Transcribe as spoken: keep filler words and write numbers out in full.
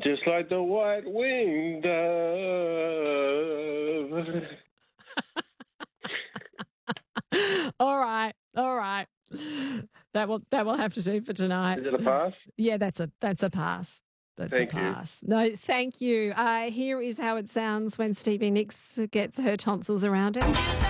Just like the white-winged dove. All right, all right. That will that will have to do for tonight. Is it a pass? Yeah, that's a that's a pass. That's Thank a you. pass. No, thank you. Uh, here is how it sounds when Stevie Nicks gets her tonsils around her.